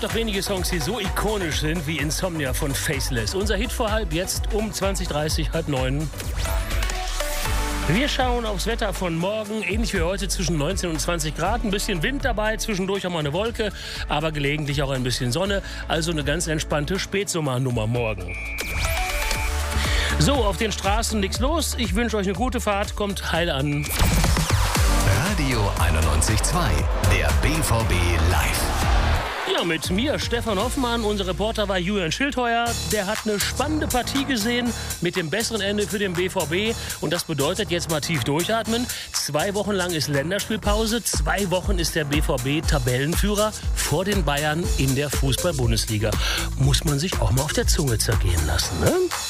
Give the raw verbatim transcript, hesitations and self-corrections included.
gibt doch wenige Songs, die so ikonisch sind wie Insomnia von Faceless. Unser Hit vor halb jetzt um zwanzig Uhr dreißig, halb neun. Wir schauen aufs Wetter von morgen, ähnlich wie heute zwischen neunzehn und zwanzig Grad. Ein bisschen Wind dabei, zwischendurch auch mal eine Wolke, aber gelegentlich auch ein bisschen Sonne. Also eine ganz entspannte Spätsommernummer morgen. So, auf den Straßen nichts los. Ich wünsche euch eine gute Fahrt. Kommt heil an. Radio einundneunzig Komma zwei, der B V B live. Ja, mit mir, Stefan Hoffmann. Unser Reporter war Julian Schildheuer. Der hat eine spannende Partie gesehen mit dem besseren Ende für den B V B. Und das bedeutet, jetzt mal tief durchatmen. Zwei Wochen lang ist Länderspielpause. Zwei Wochen ist der B V B Tabellenführer vor den Bayern in der Fußball-Bundesliga. Muss man sich auch mal auf der Zunge zergehen lassen, ne?